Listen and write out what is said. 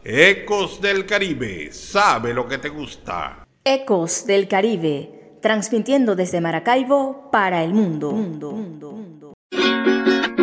Ecos del Caribe, sabe lo que te gusta. Ecos del Caribe, transmitiendo desde Maracaibo para el mundo.